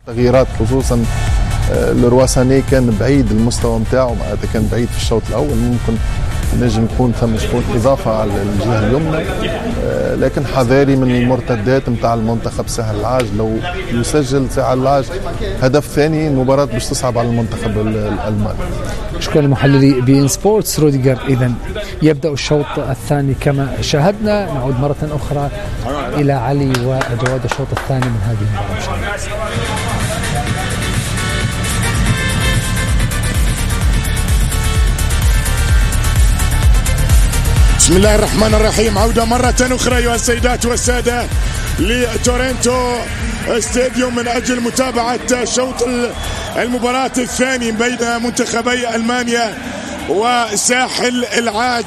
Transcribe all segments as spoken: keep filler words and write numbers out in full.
تغييرات خصوصا الرواساني كان بعيد المستوى نتاعو، معناتها كان بعيد في الشوط الاول، ممكن نجم يكون ثم شكون اضافه على الجهه اليمنى، لكن حذاري من المرتدات نتاع المنتخب ساحل العاج. لو يسجل ساحل العاج هدف ثاني المباراه باش تصعب على المنتخب الالماني. شكرا لمحللي بي ان سبورتس روديجر. اذا يبدا الشوط الثاني كما شاهدنا. نعود مره اخرى الى علي وجواد الشوط الثاني من هذه المباراه. بسم الله الرحمن الرحيم. عودة مرة أخرى أيها السيدات والسادة لتورنتو استاديوم من أجل متابعة شوط المباراة الثاني بين منتخبي ألمانيا وساحل العاج.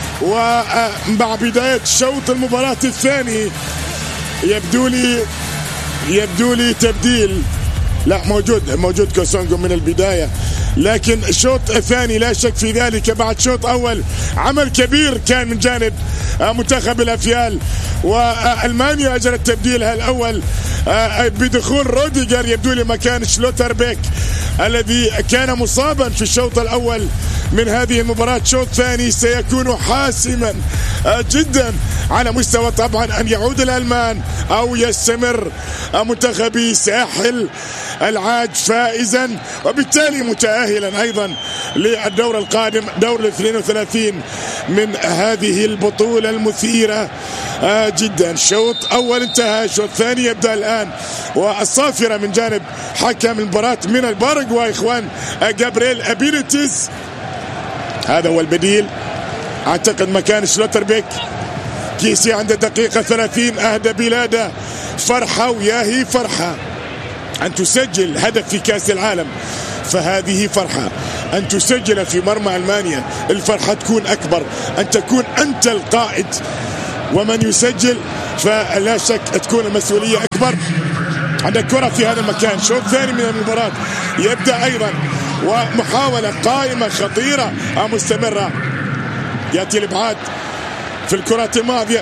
ومع بداية شوط المباراة الثاني يبدو لي يبدو لي تبديل، لا موجود موجود كوسونغو من البداية، لكن الشوط الثاني لا شك في ذلك. بعد شوط أول عمل كبير كان من جانب منتخب الأفيال، وألمانيا أجرت تبديلها الأول بدخول روديجر يبدو لي مكان شلوتربيك الذي كان مصابا في الشوط الأول من هذه المباراة. شوط ثاني سيكون حاسما جدا على مستوى طبعا أن يعود الألمان أو يستمر منتخبي ساحل العاج فائزا، وبالتالي متأهلا أيضا للدور القادم دور الاثنين وثلاثين من هذه البطولة المثيرة جدا. شوط أول انتهى، شوط ثاني يبدأ الآن، والصافرة من جانب حكم المباراة من الباراغواي إخوان جابرييل أبينيتيز. هذا هو البديل أعتقد مكان شلوتربيك. كيسي عند دقيقة ثلاثين أهدى بلادة فرحة، وياهي فرحة أن تسجل هدف في كأس العالم، فهذه فرحة. أن تسجل في مرمى ألمانيا الفرحة تكون أكبر، أن تكون أنت القائد ومن يسجل فلا شك تكون المسؤولية أكبر. عندك كرة في هذا المكان. شوط ثاني من المباراة يبدأ أيضا، ومحاولة قائمة خطيرة مستمرة. يأتي الإبعاد في الكرة الماضية،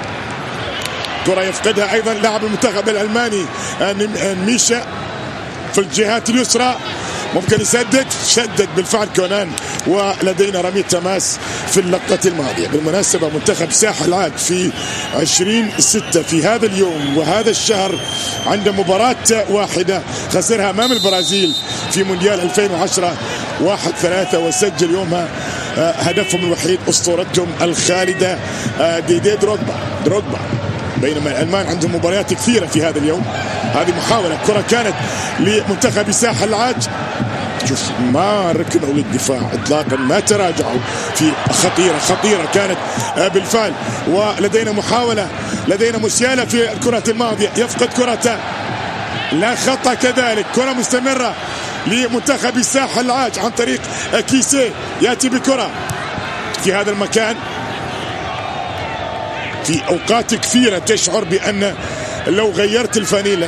كرة يفقدها أيضا لاعب المنتخب الألماني ميشا في الجهات اليسرى، ممكن يسدد، شدد بالفعل كونان، ولدينا رمية تماس في اللقطة الماضية. بالمناسبة منتخب ساحل العاج في عشرين ستة في هذا اليوم وهذا الشهر عنده مباراة واحدة خسرها أمام البرازيل في مونديال ألفين وعشرة واحد ثلاثة، وسجل يومها هدفهم الوحيد أسطورتهم الخالدة ديدي دروغبا دروغبا بينما الألمان عندهم مباريات كثيرة في هذا اليوم. هذه محاولة، كرة كانت لمنتخب ساحل العاج، شوف ما ركنوا للدفاع اطلاقا، ما تراجعوا في خطيرة خطيرة كانت بالفعل. ولدينا محاولة، لدينا مسيالة في الكرة الماضية، يفقد كرته، لا خطأ كذلك. كرة مستمرة لمنتخب ساحل العاج عن طريق كيسي، يأتي بكرة في هذا المكان. في أوقات كثيرة تشعر بأن لو غيرت الفانيلة،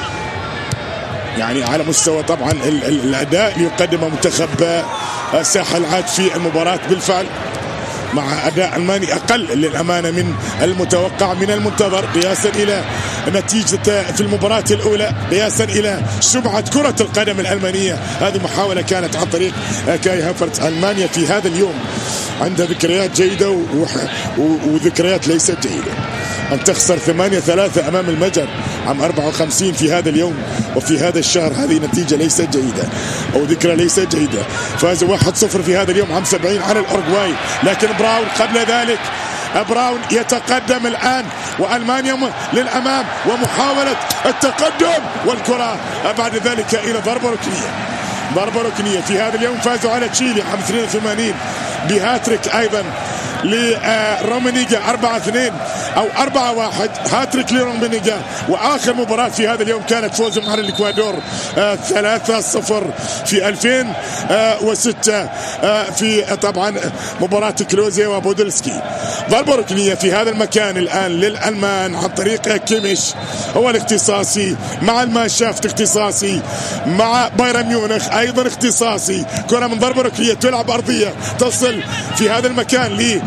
يعني على مستوى طبعا الأداء ليقدم منتخب ساحل العاج في المباراة بالفعل مع أداء ألماني أقل للأمانة من المتوقع من المنتظر قياسا إلى نتيجة في المباراة الأولى، قياسا إلى سمعة كرة القدم الألمانية. هذه محاولة كانت عن طريق كاي هافرتز. ألمانيا في هذا اليوم عندها ذكريات جيدة وذكريات ليست جيدة. أن تخسر ثمانية ثلاثة أمام المجر عام أربعة وخمسين في هذا اليوم وفي هذا الشهر، هذه نتيجة ليست جيدة أو ذكرى ليست جيدة. فازوا واحد صفر في هذا اليوم عام سبعين على الأورجواي، لكن براون قبل ذلك، براون يتقدم الآن وألمانيا للأمام ومحاولة التقدم، والكرة بعد ذلك إلى ضربة ركنية. ضربة ركنية في هذا اليوم. فازوا على تشيلي عام اثنين وثمانين بهاتريك أيضا لرومينيجا أربعة اثنين أو أربعة واحد، هاتريك لرومينيجا. وآخر مباراة في هذا اليوم كانت فوزهم على الإكوادور ثلاثة صفر في ألفين وستة في طبعا مباراة كلوزي وبودلسكي. ضربة ركنية في هذا المكان الآن للألمان عن طريق كيميش، هو الاختصاصي مع المانشافت اختصاصي، مع بايرن ميونخ أيضا اختصاصي. كرة من ضربة ركنية تلعب أرضية تصل في هذا المكان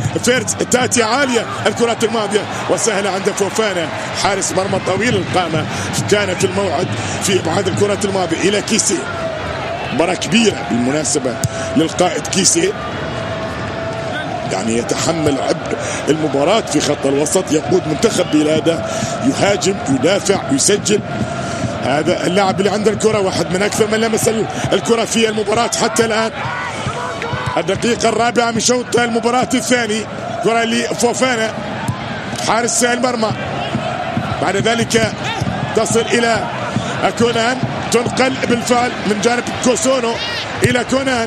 فيرتز تاتي عالية الكرات الماضية وسهلة عند فوفانا حارس مرمى طويل القامة كان في الموعد في بعض الكرات الماضية إلى كيسي. مباراة كبيرة بالمناسبة للقائد كيسي، يعني يتحمل عبء المباراة في خط الوسط، يقود منتخب بلاده، يهاجم يدافع يسجل. هذا اللاعب اللي عنده الكرة واحد من أكثر من لمس الكرة في المباراة حتى الآن. الدقيقة الرابعة من شوط المباراة الثاني، كرة لفوفانا حارس المرمى، بعد ذلك تصل إلى كونان، تنقل بالفعل من جانب كوسونو إلى كونان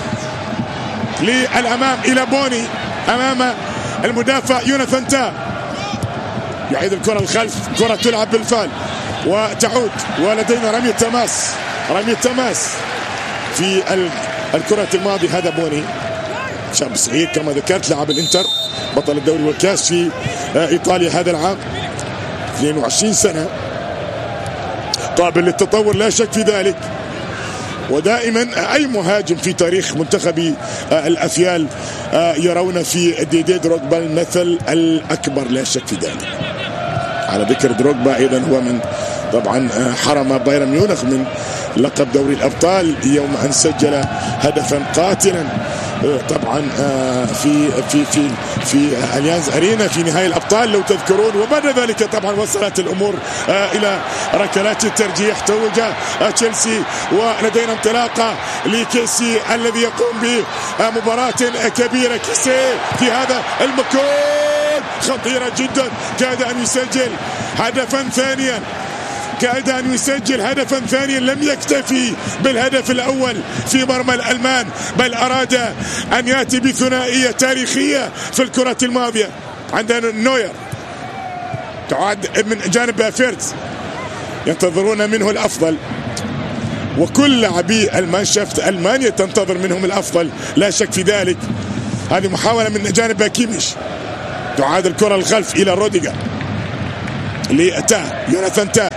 للأمام إلى بوني أمام المدافع يوناثان تاه، يعيد الكرة الخلف، كرة تلعب بالفعل وتعود ولدينا رمية تماس، رمية تماس في الكرة الماضية. هذا بوني شاب صغير كما ذكرت، لاعب الانتر بطل الدوري والكاس في إيطاليا هذا العام، اثنين وعشرين سنة، قابل للتطور لا شك في ذلك. ودائما أي مهاجم في تاريخ منتخب الأفيال يرون في ديدي دروغبا المثل الأكبر لا شك في ذلك. على ذكر دروغبا أيضا هو من طبعا حرم بايرن ميونخ من لقب دوري الأبطال يوم أن سجل هدفا قاتلا طبعا في في في في اليانز ارينا في نهائي الابطال لو تذكرون. وبعد ذلك طبعا وصلت الامور الى ركلات الترجيح، توج تشيلسي ولدينا انطلاقه لكيسي الذي يقوم بمباراه كبيره. كيسي في هذا المكان خطيره جدا، كاد ان يسجل هدفا ثانيا، كاد أن يسجل هدفا ثانيا، لم يكتفي بالهدف الأول في مرمى الألمان بل أراد أن يأتي بثنائية تاريخية في الكرة الماضية. عندنا نوير تعاد من جانب فيرتز، ينتظرون منه الأفضل، وكل لاعبي المانشافت ألمانيا تنتظر منهم الأفضل لا شك في ذلك. هذه محاولة من جانب كيميش، تعاد الكرة الخلف إلى روديجر لتاه، يوناثان تاه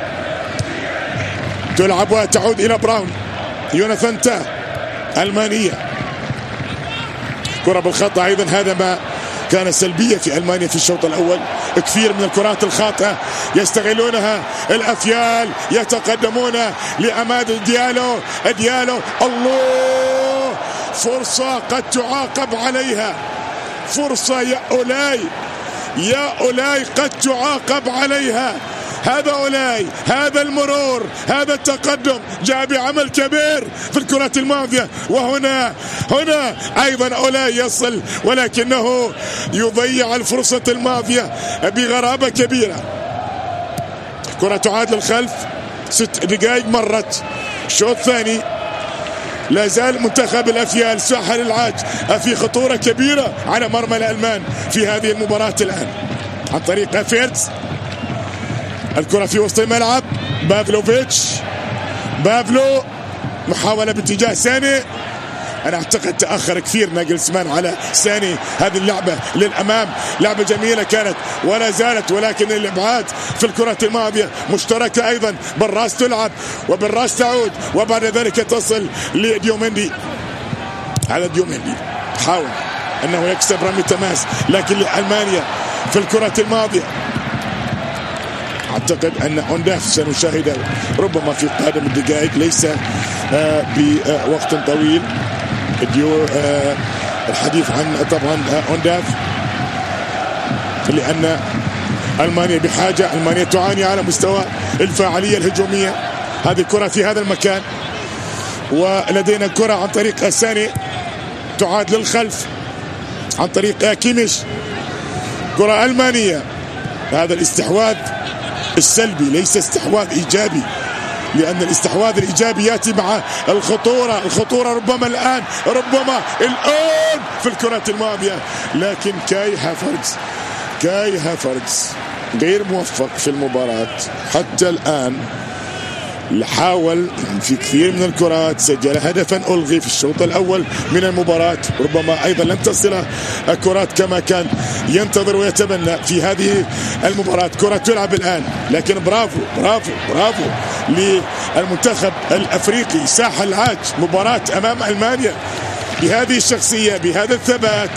تلعب وتعود إلى براون، يوناثان تاه ألمانية، كرة بالخطأ أيضا، هذا ما كان سلبية في ألمانيا في الشوط الأول. كثير من الكرات الخاطئة يستغلونها الأفيال، يتقدمون لأماد ديالو، ديالو الله، فرصة قد تعاقب عليها، فرصة يا أولاي يا أولاي قد تعاقب عليها. هذا أولاي، هذا المرور، هذا التقدم جاء بعمل كبير في الكرة الماضية، وهنا هنا أيضا أولاي يصل ولكنه يضيع الفرصة الماضية بغرابة كبيرة. كرة تعاد للخلف، ست دقائق مرت، الشوط الثاني لا زال منتخب الأفيال ساحل العاج في خطورة كبيرة على مرمى الألمان في هذه المباراة الآن عن طريق فيرتز. الكرة في وسط الملعب، بافلوفيتش، بافلو محاولة باتجاه ساني، أنا أعتقد تأخر كثير ناجلسمان على ساني. هذه اللعبة للأمام لعبة جميلة كانت ولا زالت، ولكن الإبعاد في الكرة الماضية مشتركة أيضا، بالراس تلعب وبالراس تعود وبعد ذلك تصل لديوميندي. هذا ديوميندي حاول أنه يكسب رمي تماس، لكن لألمانيا في الكرة الماضية أعتقد أن أونداف سنشاهده ربما في قادم الدقائق، ليس آه بوقت طويل. ديو آه الحديث عن طبعا آه أونداف، لأن ألمانيا بحاجة، ألمانيا تعاني على مستوى الفاعلية الهجومية. هذه كرة في هذا المكان، ولدينا كرة عن طريق الساني تعاد للخلف عن طريق كيميش، كرة ألمانية. هذا الاستحواذ السلبي ليس استحواذ إيجابي، لأن الاستحواذ الإيجابي يأتي مع الخطورة، الخطورة ربما الآن ربما الآن في الكرة الماضية، لكن كاي هافرتز كاي هافرتز غير موفق في المباراة حتى الآن. حاول في كثير من الكرات، سجل هدفا ألغي في الشوط الأول من المباراة، ربما أيضا لم تصل الكرات كما كان ينتظر ويتمنى في هذه المباراة. كرة تلعب الآن، لكن برافو برافو برافو للمنتخب الأفريقي ساحل العاج، مباراة أمام ألمانيا بهذه الشخصية، بهذا الثبات،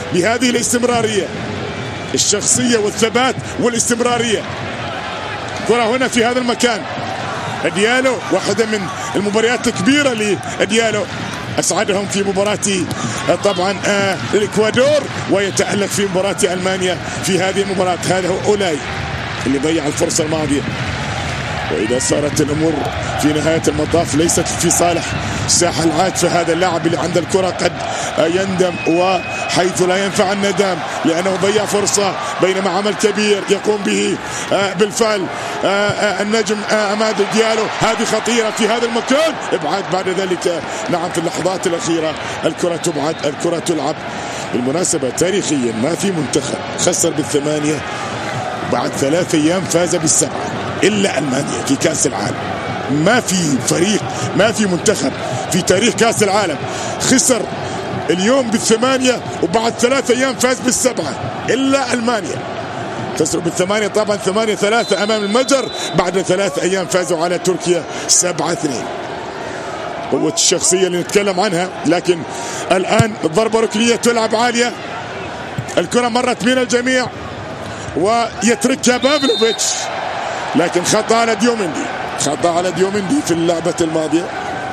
بهذه الاستمرارية، الشخصية والثبات والاستمرارية. كرة هنا في هذا المكان، ديالو واحدة من المباريات الكبيرة لديالو، أسعدهم في مباراة طبعا آه الإكوادور، ويتألق في مباراة ألمانيا في هذه المباراة. هذا هو أولاي اللي ضيع الفرصة الماضية. وإذا صارت الأمور في نهاية المطاف ليست في صالح ساحة العاج، فهذا اللاعب اللي عند الكرة قد يندم، وحيث لا ينفع الندم لأنه ضيع فرصة، بينما عمل كبير يقوم به بالفعل النجم أماد ديالو. هذه خطيرة في هذا المكان، ابعاد بعد ذلك. نعم في اللحظات الأخيرة الكرة تبعد، الكرة تلعب. بالمناسبة تاريخيا ما في منتخب خسر بالثمانية بعد ثلاث أيام فاز بالسبعة إلا ألمانيا في كأس العالم. ما في فريق، ما في منتخب في تاريخ كأس العالم خسر اليوم بالثمانية وبعد ثلاث أيام فاز بالسبعة إلا ألمانيا. خسروا بالثمانية طبعا ثمانية ثلاثة أمام المجر، بعد ثلاث أيام فازوا على تركيا سبعة اثنين. قوة الشخصية اللي نتكلم عنها. لكن الآن ضربة ركنية تلعب عالية، الكرة مرت من الجميع ويتركها بافلوفيتش، لكن خطأ على ديوميندي، خطأ على ديوميندي في اللعبة الماضية.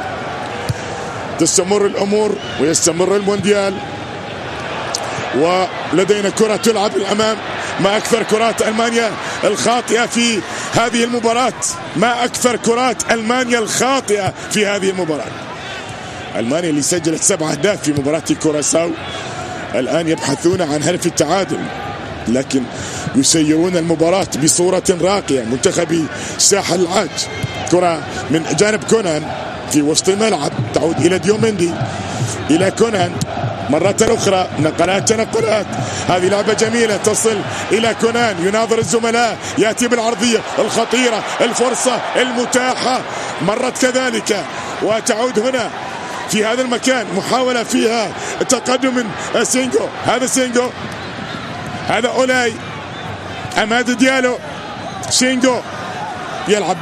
تستمر الأمور ويستمر المونديال، ولدينا كرة تلعب الأمام. ما أكثر كرات ألمانيا الخاطئة في هذه المباراة، ما أكثر كرات ألمانيا الخاطئة في هذه المباراة. ألمانيا اللي سجلت سبع أهداف في مباراة كوراساو الآن يبحثون عن هدف التعادل، لكن يسيرون المباراة بصورة راقية. منتخب ساحل العاج، كرة من جانب كونان في وسط الملعب تعود إلى ديوميندي، إلى كونان مرة أخرى، نقلات تنقلات. هذه لعبة جميلة تصل إلى كونان، يناظر الزملاء، يأتي بالعرضية الخطيرة، الفرصة المتاحة مرت كذلك، وتعود هنا في هذا المكان. محاولة فيها التقدم من سينجو، هذا سينجو، هذا أولاي، أماد ديالو، سينجو يلعب